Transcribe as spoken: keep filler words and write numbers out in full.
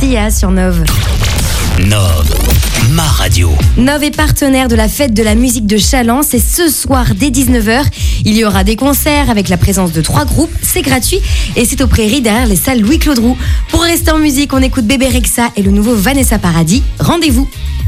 Sia sur Nove. Nove, ma radio. Nove est partenaire de la fête de la musique de Challans et ce soir dès dix-neuf heures, il y aura des concerts avec la présence de trois groupes. C'est gratuit et c'est au Prairies derrière les salles Louis-Claude Roux. Pour rester en musique, on écoute Bébé Rexha et le nouveau Vanessa Paradis. Rendez-vous.